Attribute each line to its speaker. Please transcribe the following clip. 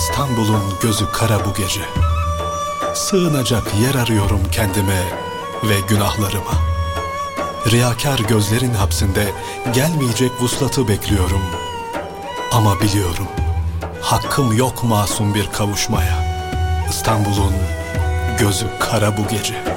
Speaker 1: İstanbul'un gözü kara bu gece. Sığınacak yer arıyorum kendime ve günahlarıma. Riyakâr gözlerin hapsinde gelmeyecek vuslatı bekliyorum. Ama biliyorum, hakkım yok masum bir kavuşmaya. İstanbul'un gözü kara bu gece.